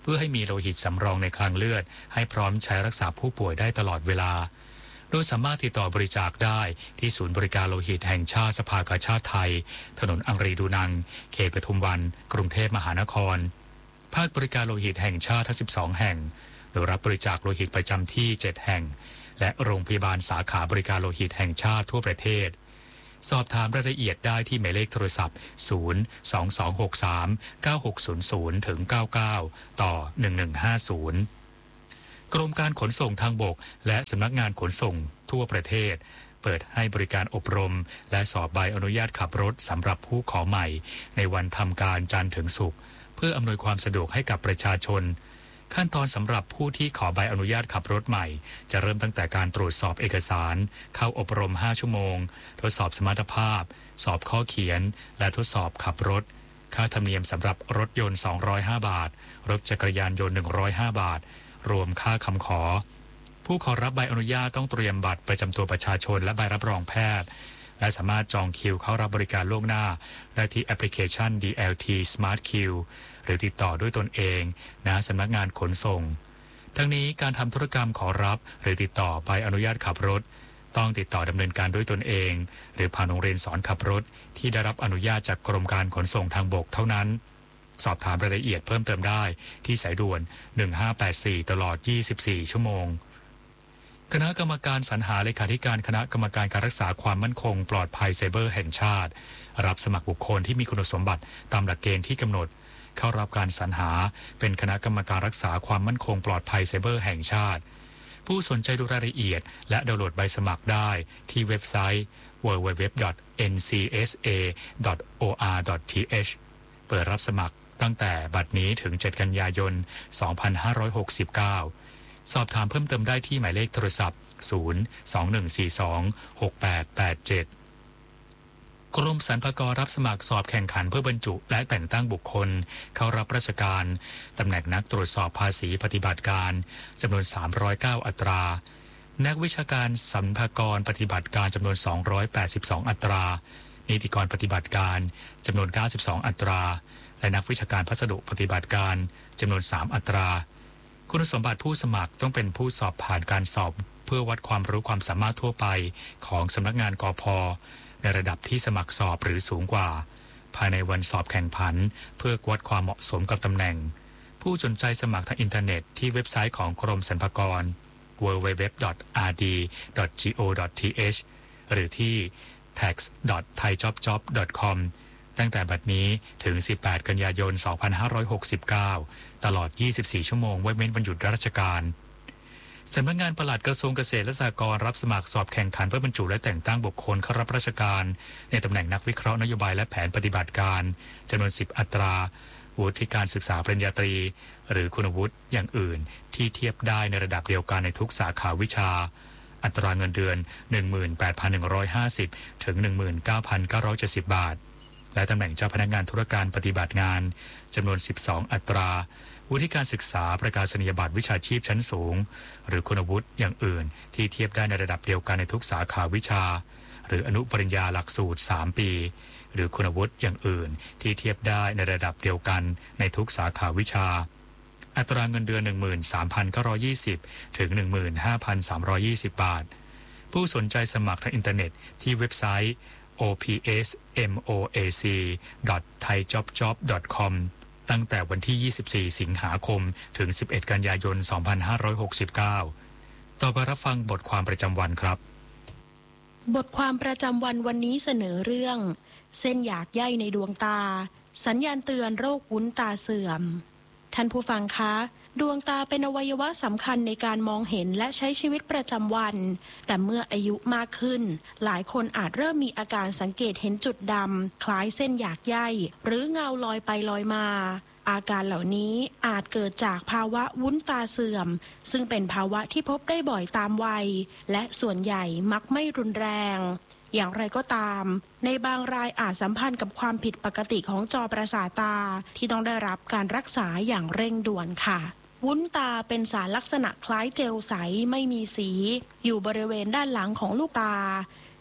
พื่อให้มีโลหิตสำรองในคลังเลือดให้พร้อมใช้รักษาผู้ป่วยได้ตลอดเวลาโดยสามารถติดต่อบริจาคได้ที่ศูนย์บริการโลหิตแห่งชาติสภากาชาดไทยถนนอังรีดูนังเขตปทุมวันกรุงเทพมหานครภาคบริการโลหิตแห่งชาติทั้งสิบสองแห่งโดยรับบริจาคโลหิตประจำที่เจ็ดแห่งและโรงพยาบาลสาขาบริการโลหิตแห่งชาติทั่วประเทศสอบถามรายละเอียดได้ที่หมายเลขโทรศัพท์ศูนย์ สอง สอง หก สาม เก้า หก ศูนย์ ศูนย์ ถึง เก้า เก้า ต่อ หนึ่ง หนึ่ง ห้า ศูนย์กรมการขนส่งทางบกและสำนักงานขนส่งทั่วประเทศเปิดให้บริการอบรมและสอบใบอนุญาตขับรถสำหรับผู้ขอใหม่ในวันทำการจันทร์ถึงศุกร์เพื่ออำนวยความสะดวกให้กับประชาชนขั้นตอนสำหรับผู้ที่ขอใบอนุญาตขับรถใหม่จะเริ่มตั้งแต่การตรวจสอบเอกสารเข้าอบรมห้าชั่วโมงทดสอบสมรรถภาพสอบข้อเขียนและทดสอบขับรถค่าธรรมเนียมสำหรับรถยนต์สองร้อยห้าบาทรถจักรยานยนต์หนึ่งร้อยห้าบาทรวมค่าคำขอผู้ขอรับใบอนุญาตต้องเตรียมบัตรประจำตัวประชาชนและใบรับรองแพทย์และสามารถจองคิวเข้ารับบริการล่วงหน้าได้ที่แอปพลิเคชัน ดี แอล ที Smart Queue หรือติดต่อด้วยตนเองณสำนักงานขนส่งทั้งนี้การทำธุรกรรมขอรับหรือติดต่อใบอนุญาตขับรถต้องติดต่อดำเนินการด้วยตนเองหรือผ่านโรงเรียนสอนขับรถที่ได้รับอนุญาตจากกรมการขนส่งทางบกเท่านั้นสอบถามรายละเอียดเพิ่มเติมได้ที่สายด่วนหนึ่งห้าแปดสี่ตลอดยี่สิบสี่ชั่วโมงคณะกรรมการสรรหาเลขาธิการคณะกรรมการการรักษาความมั่นคงปลอดภัยไซเบอร์แห่งชาติรับสมัครบุคคลที่มีคุณสมบัติตามหลักเกณฑ์ที่กำหนดเข้ารับการสรรหาเป็นคณะกรรมการรักษาความมั่นคงปลอดภัยไซเบอร์แห่งชาติผู้สนใจดูรายละเอียดและดาวน์โหลดใบสมัครได้ที่เว็บไซต์ ดับเบิลยู ดับเบิลยู ดับเบิลยู ดอท เอ็น ซี เอส เอ ดอท โอ อาร์ ดอท ที เอช เปิดรับสมัครตั้งแต่บัดนี้ถึงเจ็ดกันยายนสองพันห้าร้อยหกสิบเก้าสอบถามเพิ่มเติมได้ที่หมายเลขโทรศัพท์ศูนย์ สอง หนึ่ง สี่ สอง หก แปด แปด เจ็ดกรมสรรพากรรับสมัครสอบแข่งขันเพื่อบรรจุและแต่งตั้งบุคคลเข้ารับราชการตำแหน่งนักตรวจสอบภาษีปฏิบัติการจำนวนสามร้อยเก้าอัตรานักวิชาการสรรพากรปฏิบัติการจำนวนสองร้อยแปดสิบสองอัตรานิติกรปฏิบัติการจำนวนเก้าสิบสองอัตราและนักวิชาการพัสดุปฏิบัติการจำนวนสามอัตราคุณสมบัติผู้สมัครต้องเป็นผู้สอบผ่านการสอบเพื่อวัดความรู้ความสามารถทั่วไปของสำนักงานกพ.ในระดับที่สมัครสอบหรือสูงกว่าภายในวันสอบแข่งขันเพื่อวัดความเหมาะสมกับตำแหน่งผู้สนใจสมัครทางอินเทอร์เน็ตที่เว็บไซต์ของกรมสรรพากร ดับเบิลยู ดับเบิลยู ดับเบิลยู ดอท อาร์ ดี ดอท จี โอ ดอท ที เอช หรือที่ แท็กซ์ ดอท ไทยจ็อบจ็อบ ดอท คอม ตั้งแต่บัดนี้ถึงสิบแปดกันยายนสองพันห้าร้อยหกสิบเก้าตลอดยี่สิบสี่ชั่วโมงเว้นวันหยุดราชการสำนักงานปลัดกระทรวงเกษตรและสหกรณ์รับสมัครสอบแข่งขันเพื่อบรรจุและแต่งตั้งบุคคลเข้ารับราชการในตำแหน่งนักวิเคราะห์นโยบายและแผนปฏิบัติการจำนวนสิบอัตราวุฒิการศึกษาปริญญาตรีหรือคุณวุฒิอย่างอื่นที่เทียบได้ในระดับเดียวกันในทุกสาขาวิชาอัตราเงินเดือน หนึ่งหมื่นแปดพันหนึ่งร้อยห้าสิบ ถึง หนึ่งหมื่นเก้าพันเก้าร้อยเจ็ดสิบ บาทและตำแหน่งเจ้าพนักงานธุรการปฏิบัติงานจำนวนสิบสองอัตราวุฒิการศึกษาประกาศนียบัตรวิชาชีพชั้นสูงหรือคุณวุฒิอย่างอื่นที่เทียบได้ในระดับเดียวกันในทุกสาขาวิชาหรืออนุปริญญาหลักสูตรสามปีหรือคุณวุฒิอย่างอื่นที่เทียบได้ในระดับเดียวกันในทุกสาขาวิชาอัตราเงินเดือน หนึ่งหมื่นสามพันเก้าร้อยยี่สิบ ถึง หนึ่งหมื่นห้าพันสามร้อยยี่สิบ บาทผู้สนใจสมัครทางอินเทอร์เน็ตที่เว็บไซต์ โอ พี เอส เอ็ม โอ เอ ซี ดอท ไทยจ็อบจ็อบ ดอท คอม ตั้งแต่วันที่ยี่สิบสี่สิงหาคมถึงสิบเอ็ดกันยายนสองพันห้าร้อยหกสิบเก้าต่อไปรับฟังบทความประจำวันครับบทความประจำวันวันนี้เสนอเรื่องเส้นหยากใยในดวงตาสัญญาณเตือนโรควุ้นตาเสื่อมท่านผู้ฟังคะดวงตาเป็นอวัยวะสำคัญในการมองเห็นและใช้ชีวิตประจำวันแต่เมื่ออายุมากขึ้นหลายคนอาจเริ่มมีอาการสังเกตเห็นจุดดำคล้ายเส้นหยากใยหรือเงาลอยไปลอยมาอาการเหล่านี้อาจเกิดจากภาวะวุ้นตาเสื่อมซึ่งเป็นภาวะที่พบได้บ่อยตามวัยและส่วนใหญ่มักไม่รุนแรงอย่างไรก็ตามในบางรายอาจสัมพันธ์กับความผิดปกติของจอประสาทตาที่ต้องได้รับการรักษาอย่างเร่งด่วนค่ะวุ้นตาเป็นสารลักษณะคล้ายเจลใสไม่มีสีอยู่บริเวณด้านหลังของลูกตา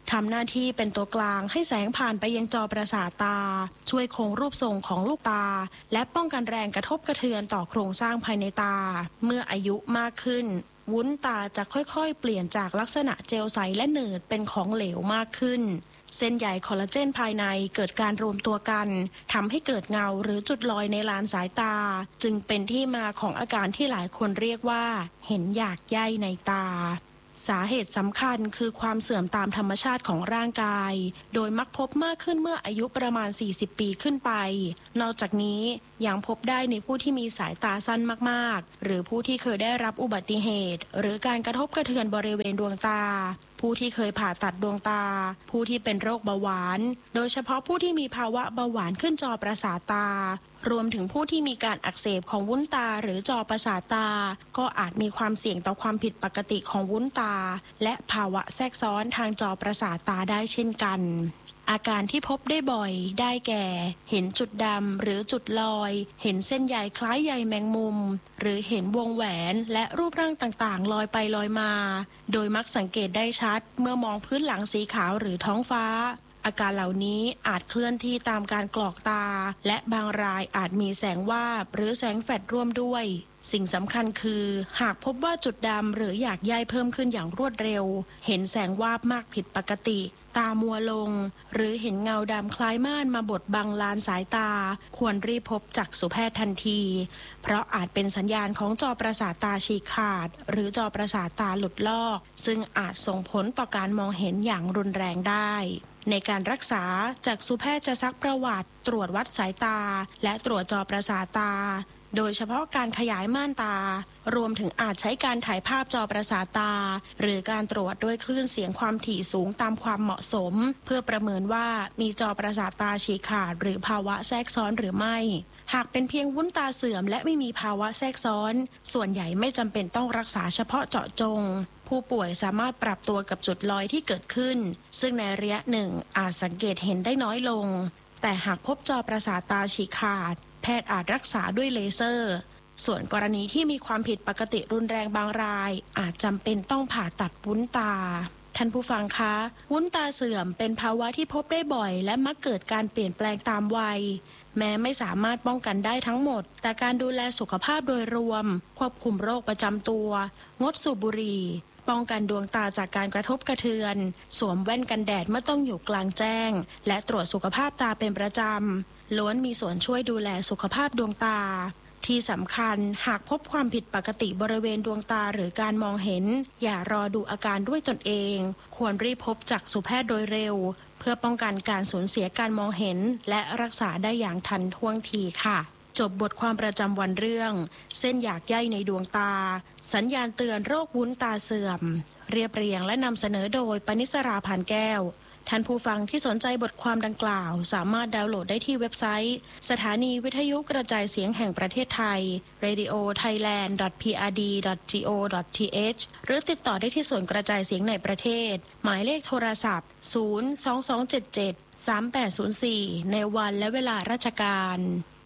ทำหน้าที่เป็นตัวกลางให้แสงผ่านไปยังจอประสาทตาช่วยคงรูปทรงของลูกตาและป้องกันแรงกระทบกระเทือนต่อโครงสร้างภายในตาเมื่ออายุมากขึ้นวุ้นตาจะค่อยๆเปลี่ยนจากลักษณะเจลใสและหนืดเป็นของเหลวมากขึ้นเส้นใยคอลลาเจนภายในเกิดการรวมตัวกันทำให้เกิดเงาหรือจุดลอยในลานสายตาจึงเป็นที่มาของอาการที่หลายคนเรียกว่าเห็นหยากใยในตาสาเหตุสำคัญคือความเสื่อมตามธรรมชาติของร่างกายโดยมักพบมากขึ้นเมื่ออายุประมาณสี่สิบปีขึ้นไปนอกจากนี้ยังพบได้ในผู้ที่มีสายตาสั้นมากๆหรือผู้ที่เคยได้รับอุบัติเหตุหรือการกระทบกระเทือนบริเวณดวงตาผู้ที่เคยผ่าตัดดวงตาผู้ที่เป็นโรคเบาหวานโดยเฉพาะผู้ที่มีภาวะเบาหวานขึ้นจอประสาทตารวมถึงผู้ที่มีการอักเสบของวุ้นตาหรือจอประสาทตาก็อาจมีความเสี่ยงต่อความผิดปกติของวุ้นตาและภาวะแทรกซ้อนทางจอประสาทตาได้เช่นกันอาการที่พบได้บ่อยได้แก่เห็นจุดดำหรือจุดลอยเห็นเส้นใยคล้ายใยแมงมุมหรือเห็นวงแหวนและรูปร่างต่างๆลอยไปลอยมาโดยมักสังเกตได้ชัดเมื่อมองพื้นหลังสีขาวหรือท้องฟ้าอาการเหล่านี้อาจเคลื่อนที่ตามการกรอกตาและบางรายอาจมีแสงวาบหรือแสงแฟลชร่วมด้วยสิ่งสำคัญคือหากพบว่าจุดดำหรือหยากใยเพิ่มขึ้นอย่างรวดเร็วเห็นแสงวาบมากผิดปกติตามัวลงหรือเห็นเงาดำคล้ายม่านมาบดบังลานสายตาควรรีบพบจักษุแพทย์ทันทีเพราะอาจเป็นสัญญาณของจอประสาทตาฉีกขาดหรือจอประสาทตาหลุดลอกซึ่งอาจส่งผลต่อการมองเห็นอย่างรุนแรงได้ในการรักษาจักษุแพทย์จะซักประวัติตรวจวัดสายตาและตรวจจอประสาทตาโดยเฉพาะการขยายม่านตารวมถึงอาจใช้การถ่ายภาพจอประสาทตาหรือการตรวจด้วยคลื่นเสียงความถี่สูงตามความเหมาะสมเพื่อประเมินว่ามีจอประสาทตาฉีกขาดหรือภาวะแทรกซ้อนหรือไม่หากเป็นเพียงวุ้นตาเสื่อมและไม่มีภาวะแทรกซ้อนส่วนใหญ่ไม่จำเป็นต้องรักษาเฉพาะเจาะจงผู้ป่วยสามารถปรับตัวกับจุดลอยที่เกิดขึ้นซึ่งในระยะหนึ่งอาจสังเกตเห็นได้น้อยลงแต่หากพบจอประสาทตาฉีกขาดแพทย์อาจรักษาด้วยเลเซอร์ส่วนกรณีที่มีความผิดปกติรุนแรงบางรายอาจจำเป็นต้องผ่าตัดวุ้นตาท่านผู้ฟังคะวุ้นตาเสื่อมเป็นภาวะที่พบได้บ่อยและมักเกิดการเปลี่ยนแปลงตามวัยแม้ไม่สามารถป้องกันได้ทั้งหมดแต่การดูแลสุขภาพโดยรวมควบคุมโรคประจำตัวงดสูบบุหรี่ป้องกันดวงตาจากการกระทบกระเทือนสวมแว่นกันแดดเมื่อต้องอยู่กลางแจ้งและตรวจสุขภาพตาเป็นประจำล้วนมีส่วนช่วยดูแลสุขภาพดวงตาที่สำคัญหากพบความผิดปกติบริเวณดวงตาหรือการมองเห็นอย่ารอดูอาการด้วยตนเองควรรีบพบจักษุแพทย์โดยเร็วเพื่อป้องกันการสูญเสียการมองเห็นและรักษาได้อย่างทันท่วงทีค่ะจบบทความประจำวันเรื่องเส้นหยากใยในดวงตาสัญญาณเตือนโรควุ้นตาเสื่อมเรียบเรียงและนำเสนอโดยปณิสราพานแก้วท่านผู้ฟังที่สนใจบทความดังกล่าวสามารถดาวน์โหลดได้ที่เว็บไซต์สถานีวิทยุกระจายเสียงแห่งประเทศไทย เรดิโอไทยแลนด์ ดอท พี อาร์ ดี ดอท จี โอ ดอท ที เอช หรือติดต่อได้ที่ศูนย์กระจายเสียงในประเทศหมายเลขโทรศัพท์ศูนย์ สอง สอง เจ็ด เจ็ด สาม แปด ศูนย์ สี่ในวันและเวลาราชการ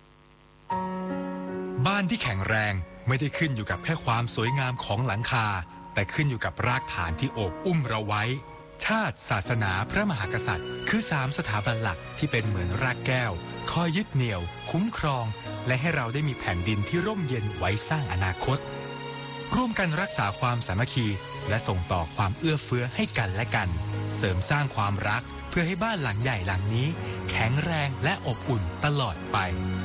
บ้านที่แข็งแรงไม่ได้ขึ้นอยู่กับแค่ความสวยงามของหลังคาแต่ขึ้นอยู่กับรากฐานที่โอบอุ้มเราไว้ชาติศาสนาพระมหากษัตริย์คือสามสถาบันหลักที่เป็นเหมือนรากแก้วคอยยึดเหนี่ยวคุ้มครองและให้เราได้มีแผ่นดินที่ร่มเย็นไว้สร้างอนาคตร่วมกันรักษาความสามัคคีและส่งต่อความเอื้อเฟื้อให้กันและกันเสริมสร้างความรักเพื่อให้บ้านหลังใหญ่หลังนี้แข็งแรงและอบอุ่นตลอดไป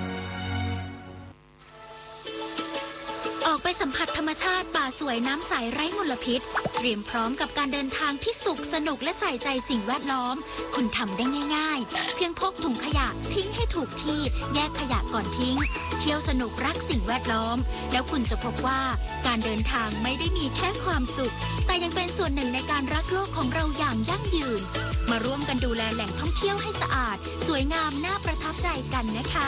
ออกไปสัมผัสธรรมชาติป่าสวยน้ำใสไร้มลพิษเตรียมพร้อมกับการเดินทางที่สุขสนุกและใส่ใจสิ่งแวดล้อมคุณทำได้ง่ายๆเพียงพกถุงขยะทิ้งให้ถูกที่แยกขยะก่อนทิ้งเที่ยวสนุกรักสิ่งแวดล้อมแล้วคุณจะพบว่าการเดินทางไม่ได้มีแค่ความสุขแต่ยังเป็นส่วนหนึ่งในการรักโลกของเราอย่างยั่งยืนมาร่วมกันดูแลแหล่งท่องเที่ยวให้สะอาดสวยงามน่าประทับใจกันนะคะ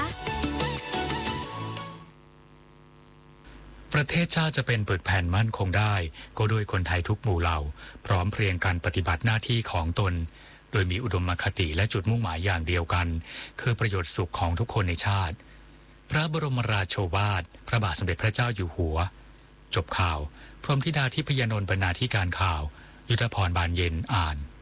ประเทศชาติจะเป็นปึกแผ่นมั่นคงได้ก็โดยคนไทยทุกหมู่เหล่าพร้อมเพรียงกันปฏิบัติหน้าที่ของตนโดยมีอุดมคติและจุดมุ่งหมายอย่างเดียวกันคือประโยชน์สุขของทุกคนในชาติพระบรมราโชวาทพระบาทสมเด็จพระเจ้าอยู่หัวจบข่าวพรหมธิดาทิพยนนท์บรรณาธิการข่าวยุทธพรบานเย็นอ่าน